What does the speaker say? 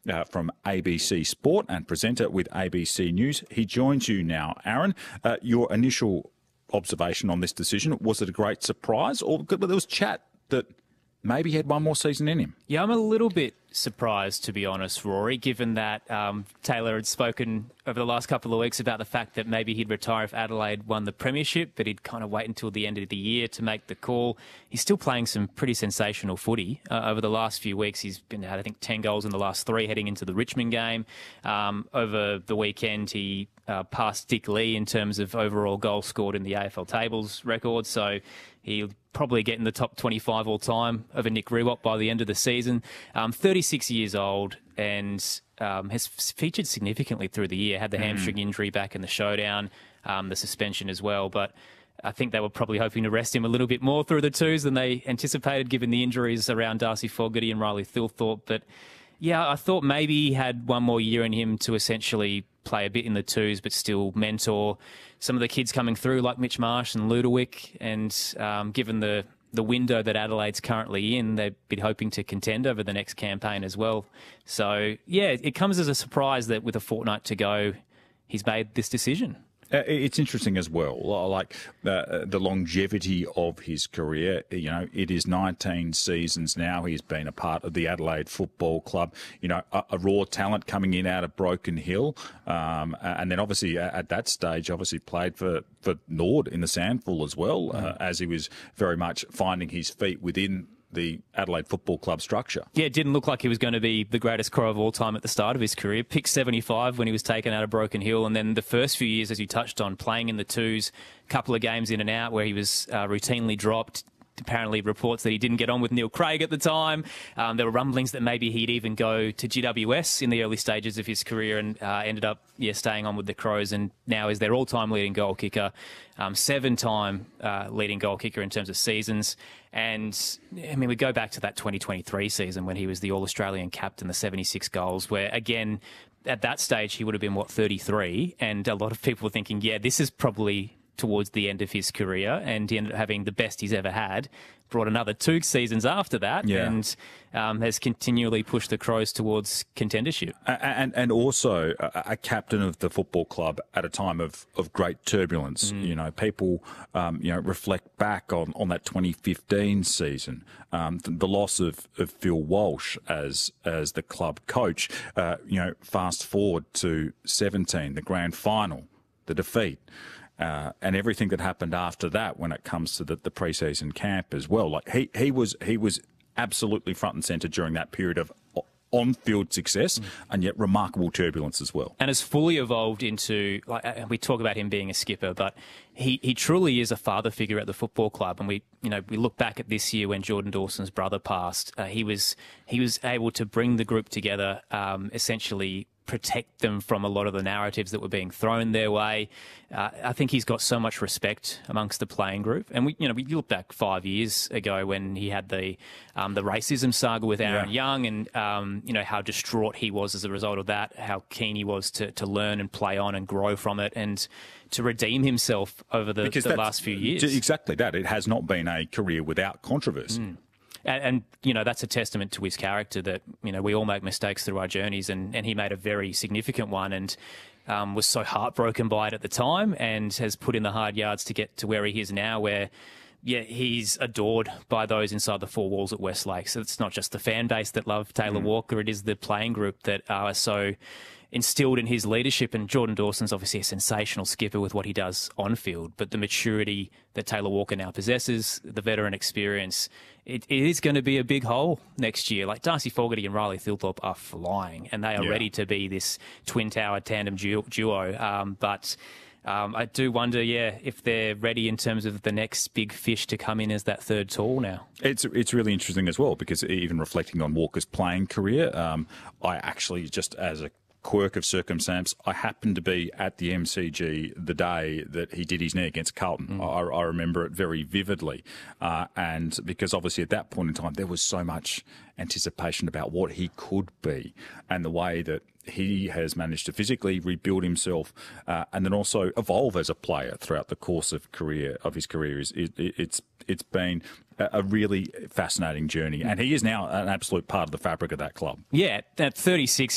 from ABC Sport and presenter with ABC News. He joins you now, Aaron. Your initial observation on this decision, was it a great surprise, or there was chat that maybe he had one more season in him? Yeah, I'm a little bit surprised, to be honest, Rory, given that Taylor had spoken over the last couple of weeks about the fact that maybe he'd retire if Adelaide won the premiership, but he'd kind of wait until the end of the year to make the call. He's still playing some pretty sensational footy. Over the last few weeks, he's had, I think, 10 goals in the last 3 heading into the Richmond game. Over the weekend, he passed Dick Lee in terms of overall goals scored in the AFL tables record, so he'll probably get in the top 25 all time over Nick Riewoldt by the end of the season. 36 years old and has featured significantly through the year, had the hamstring injury back in the showdown, the suspension as well, but I think they were probably hoping to rest him a little bit more through the twos than they anticipated, given the injuries around Darcy Fogarty and Riley Thilthorpe. But yeah, I thought maybe he had one more year in him to essentially play a bit in the twos, but still mentor some of the kids coming through like Mitch Marsh and Ludowick. And given the window that Adelaide's currently in, they've been hoping to contend over the next campaign as well. So, yeah, it comes as a surprise that with a fortnight to go, he's made this decision. It's interesting as well, like the longevity of his career. You know, it is 19 seasons now. He's been a part of the Adelaide Football Club. You know, a raw talent coming in out of Broken Hill, and then obviously at that stage, obviously played for Nord in the Sandful as well, as he was very much finding his feet within the Adelaide Football Club structure. Yeah, it didn't look like he was going to be the greatest scorer of all time at the start of his career. Picked 75 when he was taken out of Broken Hill, and then the first few years, as you touched on, playing in the twos, a couple of games in and out where he was routinely dropped. Apparently reports that he didn't get on with Neil Craig at the time. There were rumblings that maybe he'd even go to GWS in the early stages of his career, and ended up staying on with the Crows, and now is their all-time leading goal kicker, 7-time leading goal kicker in terms of seasons. And, I mean, we go back to that 2023 season when he was the All-Australian captain, the 76 goals, where, again, at that stage he would have been, 33? And a lot of people were thinking, this is probably towards the end of his career, and he ended up having the best he's ever had. Brought another 2 seasons after that, and has continually pushed the Crows towards contendership. And also a captain of the football club at a time of great turbulence. You know, people reflect back on that 2015 season, the loss of Phil Walsh as the club coach. Fast forward to 17, the grand final, the defeat. And everything that happened after that when it comes to the pre-season camp as well. Like he was absolutely front and centre during that period of on-field success and yet remarkable turbulence as well. And has fully evolved into, we talk about him being a skipper, but he truly is a father figure at the football club. And we look back at this year when Jordan Dawson's brother passed. He was able to bring the group together, essentially protect them from a lot of the narratives that were being thrown their way. I think he's got so much respect amongst the playing group. And we look back 5 years ago when he had the racism saga with Aaron Young, and how distraught he was as a result of that, how keen he was to learn and play on and grow from it, and to redeem himself over the last few years. Exactly that. It has not been a career without controversy. And that's a testament to his character that, we all make mistakes through our journeys, and he made a very significant one, and was so heartbroken by it at the time, and has put in the hard yards to get to where he is now, where, he's adored by those inside the 4 walls at Westlake. So it's not just the fan base that love Taylor Walker, it is the playing group that are so instilled in his leadership. And Jordan Dawson's obviously a sensational skipper with what he does on field, but the maturity that Taylor Walker now possesses, the veteran experience, it is going to be a big hole next year. Like Darcy Fogarty and Riley Thilthorpe are flying, and they are ready to be this twin tower tandem duo. But I do wonder, if they're ready in terms of the next big fish to come in as that third tall now. It's really interesting as well, because even reflecting on Walker's playing career, I actually, just as a quirk of circumstance, I happened to be at the MCG the day that he did his knee against Carlton. I remember it very vividly. And because obviously at that point in time, there was so much anticipation about what he could be, and the way that he has managed to physically rebuild himself, and then also evolve as a player throughout the course of his career. It's been a really fascinating journey, and he is now an absolute part of the fabric of that club. Yeah, at 36,